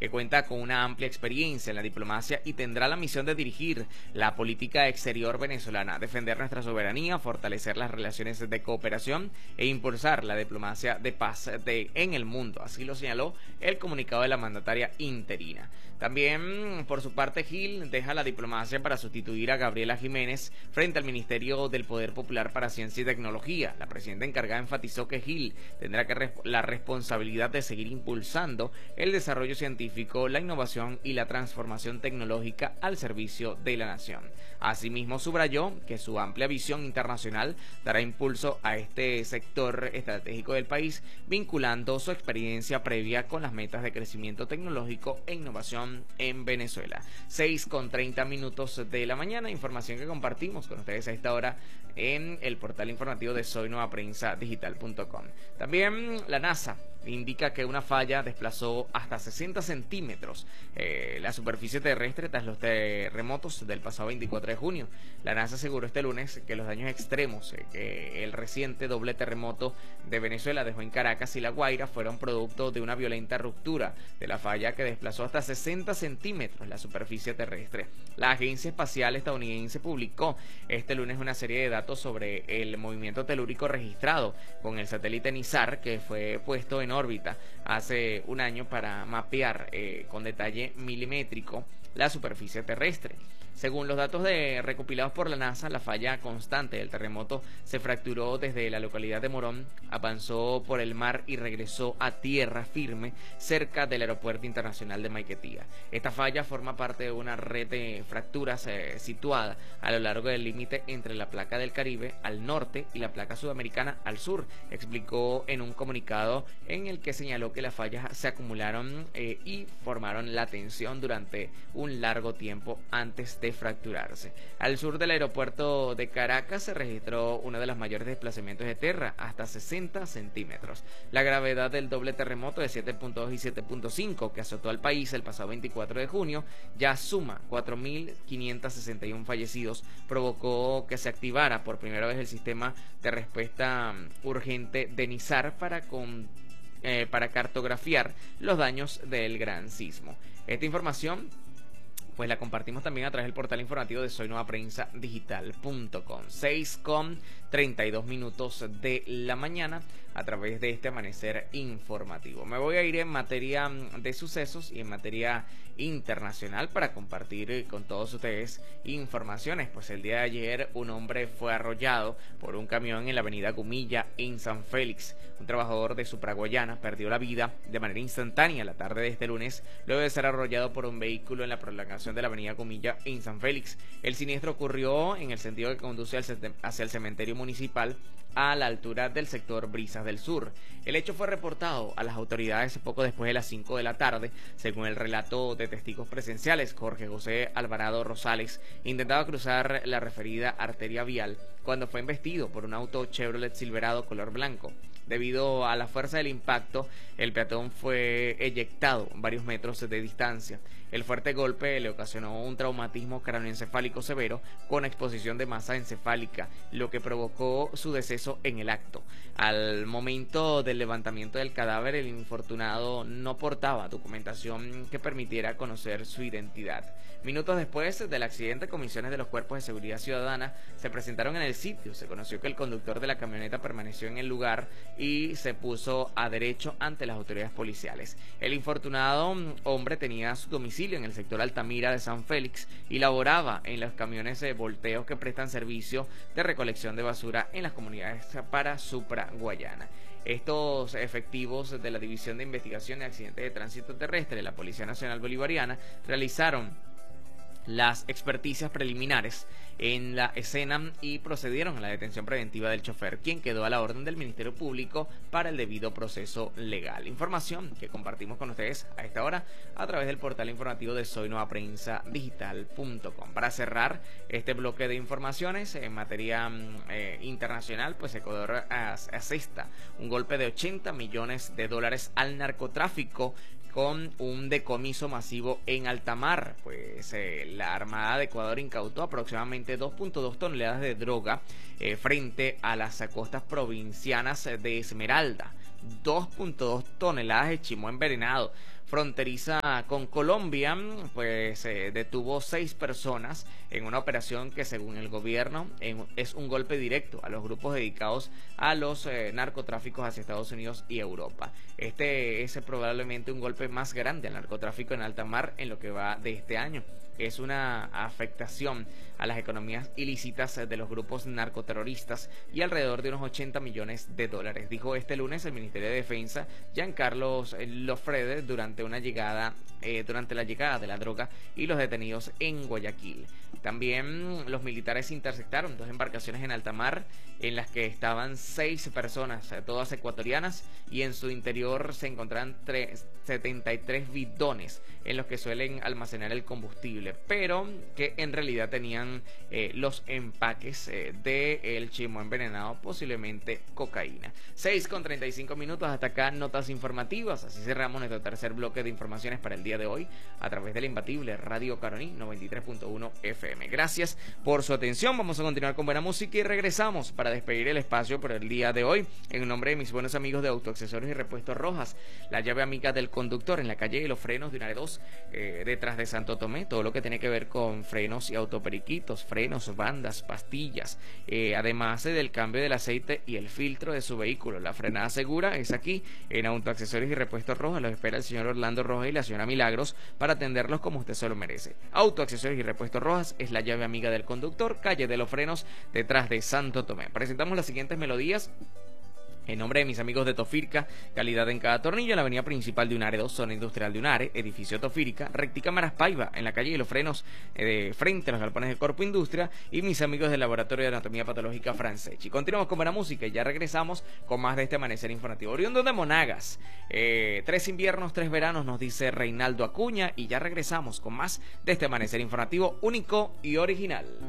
que cuenta con una amplia experiencia en la diplomacia y tendrá la misión de dirigir la política exterior venezolana, defender nuestra soberanía, fortalecer las relaciones de cooperación e impulsar la diplomacia de paz en el mundo. Así lo señaló el comunicado de la mandataria interina. También, por su parte, Gil deja la diplomacia para sustituir a Gabriela Jiménez frente al Ministerio del Poder Popular para Ciencia y Tecnología. La presidenta encargada enfatizó que Gil tendrá la responsabilidad de seguir impulsando el desarrollo científico, la innovación y la transformación tecnológica al servicio de la nación. Asimismo, subrayó que su amplia visión internacional dará impulso a este sector estratégico del país, vinculando su experiencia previa con las metas de crecimiento tecnológico e innovación en Venezuela. 6:30 de la mañana, información que compartimos con ustedes a esta hora en el portal informativo de soynuevaprensa.digital.com. También la NASA indica que una falla desplazó hasta 60 centímetros la superficie terrestre tras los terremotos del pasado 24 de junio. La NASA aseguró este lunes que los daños extremos que el reciente doble terremoto de Venezuela dejó en Caracas y La Guaira fueron producto de una violenta ruptura de la falla que desplazó hasta 60 centímetros la superficie terrestre. La Agencia Espacial Estadounidense publicó este lunes una serie de datos sobre el movimiento telúrico registrado con el satélite NISAR, que fue puesto en órbita hace un año para mapear con detalle milimétrico la superficie terrestre. Según los datos recopilados por la NASA, la falla constante del terremoto se fracturó desde la localidad de Morón, avanzó por el mar y regresó a tierra firme cerca del Aeropuerto Internacional de Maiquetía. Esta falla forma parte de una red de fracturas situada a lo largo del límite entre la placa del Caribe al norte y la placa sudamericana al sur, explicó en un comunicado en el que señaló que las fallas se acumularon y formaron la tensión durante un largo tiempo antes de fracturarse. Al sur del aeropuerto de Caracas se registró uno de los mayores desplazamientos de tierra, hasta 60 centímetros. La gravedad del doble terremoto de 7.2 y 7.5 que azotó al país el pasado 24 de junio ya suma 4.561 fallecidos, provocó que se activara por primera vez el sistema de respuesta urgente de NISAR para cartografiar los daños del gran sismo. Esta información pues la compartimos también a través del portal informativo de soynuevaprensa.digital.com. 6:32 de la mañana a través de este amanecer informativo. Me voy a ir en materia de sucesos y en materia internacional para compartir con todos ustedes informaciones. Pues el día de ayer un hombre fue arrollado por un camión en la avenida Gumilla en San Félix. Un trabajador de Supraguayana perdió la vida de manera instantánea la tarde de este lunes luego de ser arrollado por un vehículo en la prolongación de la avenida Gumilla en San Félix. El siniestro ocurrió en el sentido que conduce hacia el cementerio municipal a la altura del sector Brisas del Sur. El hecho fue reportado a las autoridades poco después de las 5 de la tarde. Según el relato de testigos presenciales, Jorge José Alvarado Rosales intentaba cruzar la referida arteria vial cuando fue embestido por un auto Chevrolet Silverado color blanco. Debido a la fuerza del impacto, el peatón fue eyectado varios metros de distancia. El fuerte golpe le ocasionó un traumatismo cráneoencefálico severo con exposición de masa encefálica, lo que provocó su deceso en el acto. Al momento del levantamiento del cadáver, el infortunado no portaba documentación que permitiera conocer su identidad. Minutos después del accidente, comisiones de los cuerpos de seguridad ciudadana se presentaron en el sitio. Se conoció que el conductor de la camioneta permaneció en el lugar y se puso a derecho ante las autoridades policiales. El infortunado hombre tenía su domicilio en el sector Altamira de San Félix y laboraba en los camiones de volteos que prestan servicio de recolección de basura en las comunidades para Supraguayana. Estos efectivos de la División de Investigación de Accidentes de Tránsito Terrestre de la Policía Nacional Bolivariana realizaron las experticias preliminares en la escena y procedieron a la detención preventiva del chofer, quien quedó a la orden del Ministerio Público para el debido proceso legal. Información que compartimos con ustedes a esta hora a través del portal informativo de soynuevaprensa.digital.com. Para cerrar este bloque de informaciones en materia internacional, pues Ecuador asesta un golpe de $80 millones al narcotráfico con un decomiso masivo en alta mar. Pues la Armada de Ecuador incautó aproximadamente 2.2 toneladas de droga frente a las costas provincianas de Esmeralda. 2.2 toneladas de chimó envenenado fronteriza con Colombia, pues detuvo 6 personas en una operación que, según el gobierno, es un golpe directo a los grupos dedicados a los narcotráficos hacia Estados Unidos y Europa. Este es probablemente un golpe más grande al narcotráfico en alta mar en lo que va de este año. Es una afectación a las economías ilícitas de los grupos narcoterroristas y alrededor de unos 80 millones de dólares, dijo este lunes el Ministerio de Defensa Giancarlo Lofrede durante la llegada de la droga y los detenidos en Guayaquil. También los militares interceptaron 2 embarcaciones en alta mar en las que estaban 6 personas, todas ecuatorianas, y en su interior se encontraban 73 bidones en los que suelen almacenar el combustible, pero que en realidad tenían los empaques del chimo envenenado, posiblemente cocaína. 6:35 hasta acá notas informativas. Así cerramos nuestro tercer bloque de informaciones para el día de hoy a través del imbatible Radio Caroní 93.1 FM. Gracias por su atención. Vamos a continuar con buena música y regresamos para despedir el espacio por el día de hoy. En nombre de mis buenos amigos de Autoaccesorios y Repuestos Rojas, la llave amiga del conductor, en la calle de los frenos de Unare 2, detrás de Santo Tomé. Todo lo que tiene que ver con frenos y autoperiquitos, frenos, bandas, pastillas, además del cambio del aceite y el filtro de su vehículo. La frenada segura es aquí en Autoaccesorios y Repuestos Rojas. Los espera el señor Orlando Rojas y la señora Milagros para atenderlos como usted se lo merece. Autoaccesorios y Repuestos Rojas es la llave amiga del conductor, calle de los frenos, detrás de Santo Tomé. Presentamos las siguientes melodías en nombre de mis amigos de Tofirca, calidad en cada tornillo, en la avenida principal de Unare 2, zona industrial de Unare, edificio Tofirca, Recticámaras Paiva, en la calle de los frenos, frente a los galpones de Corpo Industria, y mis amigos del Laboratorio de Anatomía Patológica Franceschi. Continuamos con buena música y ya regresamos con más de este amanecer informativo. Oriundo de Monagas, 3 inviernos, 3 veranos, nos dice Reinaldo Acuña, y ya regresamos con más de este amanecer informativo único y original.